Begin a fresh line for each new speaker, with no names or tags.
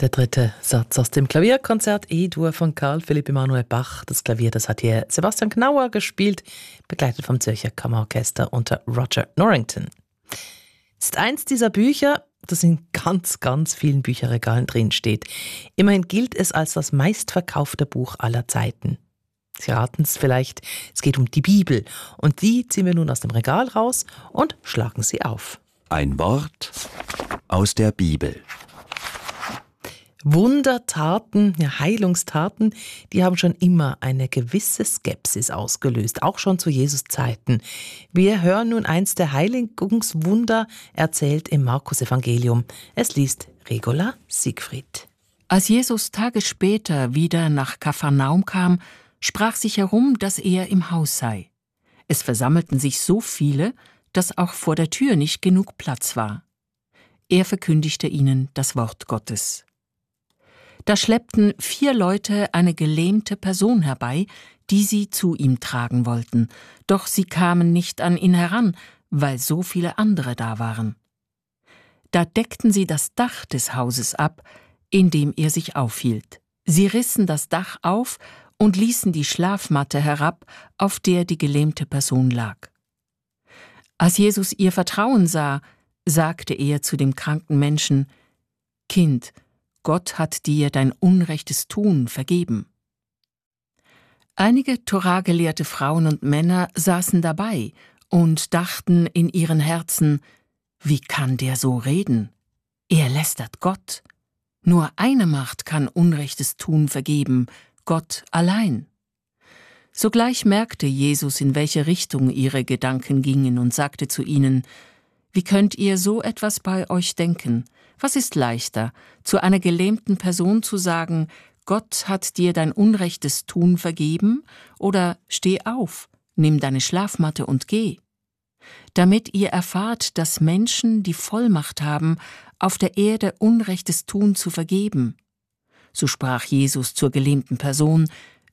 Der dritte Satz aus dem Klavierkonzert E-Dur von Carl Philipp Emanuel Bach. Das Klavier, das hat hier Sebastian Knauer gespielt, begleitet vom Zürcher Kammerorchester unter Roger Norrington. Es ist eins dieser Bücher, das in ganz, ganz vielen Bücherregalen drin steht. Immerhin gilt es als das meistverkaufte Buch aller Zeiten. Sie raten es vielleicht, es geht um die Bibel. Und die ziehen wir nun aus dem Regal raus und schlagen sie auf.
Ein Wort aus der Bibel.
Wundertaten, ja, Heilungstaten, die haben schon immer eine gewisse Skepsis ausgelöst, auch schon zu Jesus Zeiten. Wir hören nun eins der Heiligungswunder, erzählt im Markus-Evangelium. Es liest Regula Siegfried.
Als Jesus Tage später wieder nach Kapharnaum kam, sprach sich herum, dass er im Haus sei. Es versammelten sich so viele, dass auch vor der Tür nicht genug Platz war. Er verkündigte ihnen das Wort Gottes. Da schleppten 4 Leute eine gelähmte Person herbei, die sie zu ihm tragen wollten, doch sie kamen nicht an ihn heran, weil so viele andere da waren. Da deckten sie das Dach des Hauses ab, in dem er sich aufhielt. Sie rissen das Dach auf und ließen die Schlafmatte herab, auf der die gelähmte Person lag. Als Jesus ihr Vertrauen sah, sagte er zu dem kranken Menschen: »Kind, Gott hat dir dein unrechtes Tun vergeben.« Einige Toragelehrte Frauen und Männer saßen dabei und dachten in ihren Herzen: Wie kann der so reden? Er lästert Gott. Nur eine Macht kann unrechtes Tun vergeben, Gott allein. Sogleich merkte Jesus, in welche Richtung ihre Gedanken gingen, und sagte zu ihnen: Wie könnt ihr so etwas bei euch denken? Was ist leichter, zu einer gelähmten Person zu sagen: Gott hat dir dein unrechtes Tun vergeben, oder steh auf, nimm deine Schlafmatte und geh? Damit ihr erfahrt, dass Menschen die Vollmacht haben, auf der Erde unrechtes Tun zu vergeben. So sprach Jesus zur gelähmten Person: